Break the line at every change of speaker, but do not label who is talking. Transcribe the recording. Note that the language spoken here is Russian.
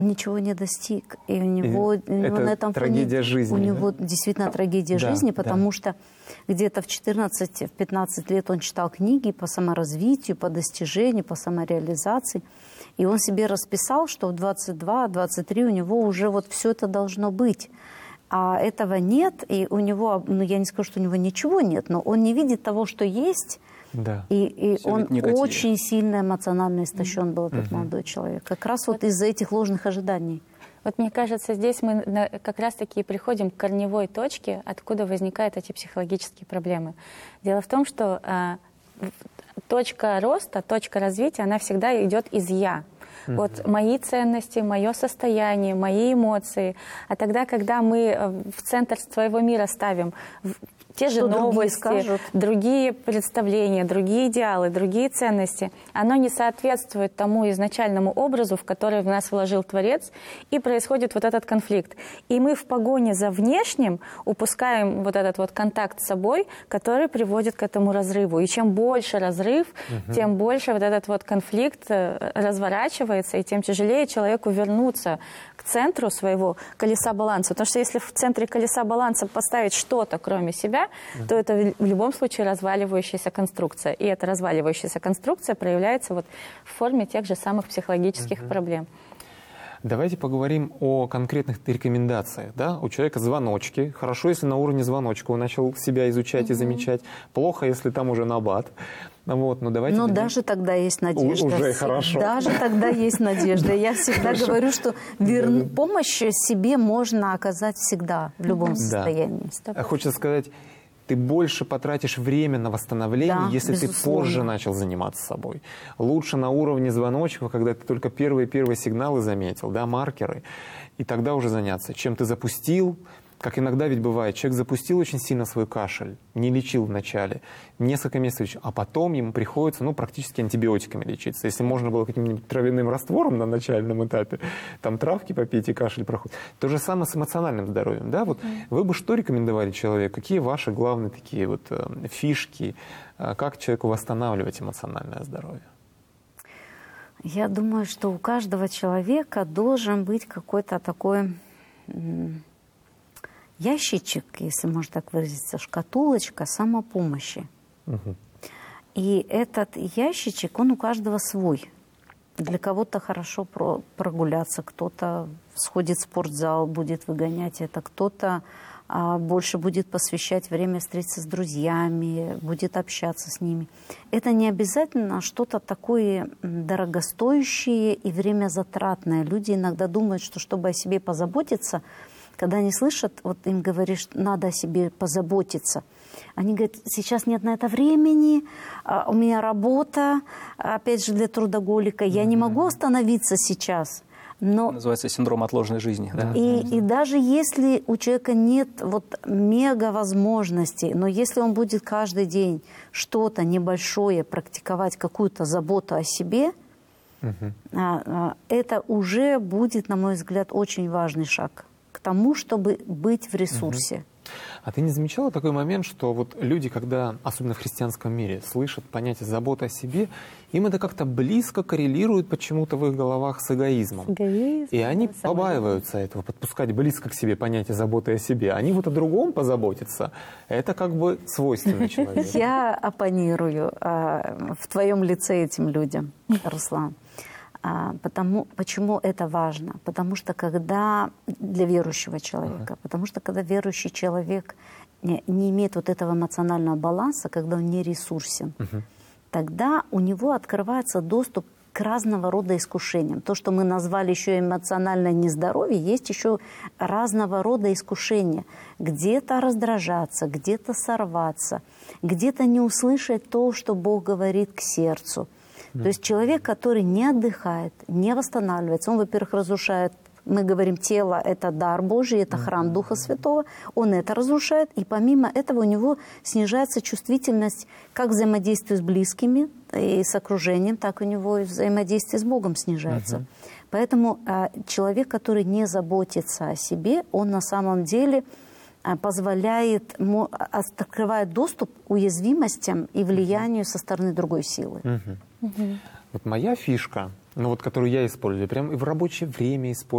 ничего не достиг. И у него на этом
трагедия жизни.
У него действительно трагедия жизни, потому что где-то в 14-15 лет он читал книги по саморазвитию, по достижению, по самореализации. И он себе расписал, что в 22-23 у него уже вот все это должно быть. А этого нет, и у него, ну я не скажу, что у него ничего нет, но он не видит того, что есть.
Да.
И он очень сильно эмоционально истощен был, этот молодой человек. Как раз вот из-за этих ложных ожиданий.
Вот мне кажется, здесь мы как раз-таки приходим к корневой точке, откуда возникают эти психологические проблемы. Дело в том, что точка роста, точка развития, она всегда идет из «я». Вот мои ценности, мое состояние, мои эмоции. А тогда, когда мы в центр своего мира ставим те же новости, другие представления, другие идеалы, другие ценности, оно не соответствует тому изначальному образу, в который в нас вложил Творец, и происходит вот этот конфликт. И мы в погоне за внешним упускаем вот этот вот контакт с собой, который приводит к этому разрыву. И чем больше разрыв, тем больше вот этот вот конфликт разворачивается, и тем тяжелее человеку вернуться к центру своего колеса баланса. Потому что если в центре колеса баланса поставить что-то, кроме себя, то это в любом случае разваливающаяся конструкция. И эта разваливающаяся конструкция проявляется вот в форме тех же самых психологических проблем.
Давайте поговорим о конкретных рекомендациях. Да? У человека звоночки. Хорошо, если на уровне звоночка он начал себя изучать и замечать. Плохо, если там уже набат. Вот, но
даже тогда есть надежда.
Уже хорошо.
Даже тогда есть надежда. Я всегда говорю, что помощь себе можно оказать всегда, в любом состоянии.
Хочется сказать, ты больше потратишь время на восстановление, если ты позже начал заниматься собой. Лучше на уровне звоночков, когда ты только первые сигналы заметил, да, маркеры, и тогда уже заняться. Чем ты запустил, как иногда ведь бывает, человек запустил очень сильно свой кашель, не лечил вначале, несколько месяцев лечил, а потом ему приходится, практически антибиотиками лечиться. Если можно было каким-нибудь травяным раствором на начальном этапе, там травки попить и кашель проходит. То же самое с эмоциональным здоровьем. Да? Вот вы бы что рекомендовали человеку? Какие ваши главные такие вот фишки? Как человеку восстанавливать эмоциональное здоровье?
Я думаю, что у каждого человека должен быть какой-то такой ящичек, если можно так выразиться, шкатулочка самопомощи. И этот ящичек, он у каждого свой. Для кого-то хорошо прогуляться, кто-то сходит в спортзал, будет выгонять это, кто-то больше будет посвящать время встретиться с друзьями, будет общаться с ними. Это не обязательно что-то такое дорогостоящее и времязатратное. Люди иногда думают, что чтобы о себе позаботиться, когда они слышат, вот им говоришь, надо о себе позаботиться. Они говорят, сейчас нет на это времени, у меня работа, опять же, для трудоголика, я не могу остановиться сейчас. Но
называется синдром отложенной жизни. Да?
И даже если у человека нет вот мега возможностей, но если он будет каждый день что-то небольшое практиковать, какую-то заботу о себе, это уже будет, на мой взгляд, очень важный шаг к тому, чтобы быть в ресурсе.
А ты не замечала такой момент, что вот люди, когда, особенно в христианском мире, слышат понятие «забота о себе», им это как-то близко коррелирует почему-то в их головах с эгоизмом. И они побаиваются этого, подпускать близко к себе понятие «забота о себе». Они вот о другом позаботятся. Это как бы свойственно человеку.
Я оппонирую в твоем лице этим людям, Руслан. Почему это важно? Потому что когда для верующего человека, потому что когда верующий человек не имеет вот этого эмоционального баланса, когда он не ресурсен, тогда у него открывается доступ к разного рода искушениям. То, что мы назвали еще эмоциональное нездоровье, есть еще разного рода искушения. Где-то раздражаться, где-то сорваться, где-то не услышать то, что Бог говорит к сердцу. То есть человек, который не отдыхает, не восстанавливается, он, во-первых, разрушает, мы говорим, тело – это дар Божий, это храм Духа Святого, он это разрушает, и помимо этого у него снижается чувствительность как взаимодействия с близкими и с окружением, так у него и взаимодействие с Богом снижается. Поэтому человек, который не заботится о себе, он на самом деле позволяет, открывает доступ к уязвимостям и влиянию со стороны другой силы.
Вот моя фишка, которую я использую, прям и в рабочее время использую,